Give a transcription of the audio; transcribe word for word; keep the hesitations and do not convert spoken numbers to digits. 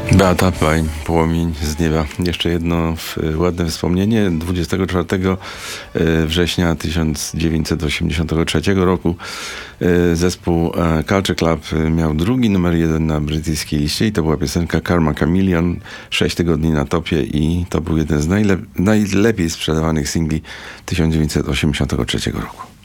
Beata Paj, Płomień z nieba. Jeszcze jedno ładne wspomnienie. dwudziestego czwartego września tysiąc dziewięćset osiemdziesiątego trzeciego roku zespół Culture Club miał drugi numer jeden na brytyjskiej liście i to była piosenka Karma Chameleon. Sześć tygodni na topie i to był jeden z najlep- najlepiej sprzedawanych singli tysiąc dziewięćset osiemdziesiątego trzeciego roku.